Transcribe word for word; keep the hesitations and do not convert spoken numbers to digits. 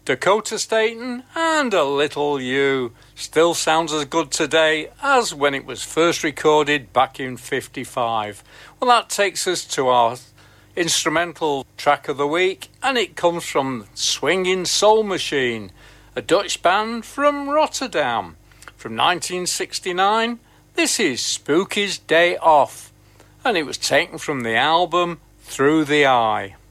Dakota Staten and A Little You still sounds as good today as when it was first recorded back in fifty-five. Well, that takes us to our instrumental track of the week, and it comes from Swinging Soul Machine, a Dutch band from Rotterdam. From nineteen sixty-nine, this is Spooky's Day Off, and it was taken from the album Through the Eye.